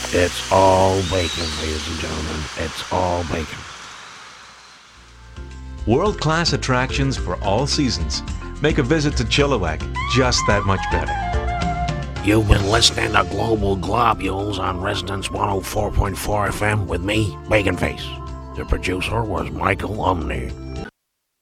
It's all bacon, ladies and gentlemen. It's all bacon. World-class attractions for all seasons make a visit to Chilliwack just that much better. You've been listening to Global Globules on Residence 104.4 FM with me, Bacon Face. The producer was Michael Umney.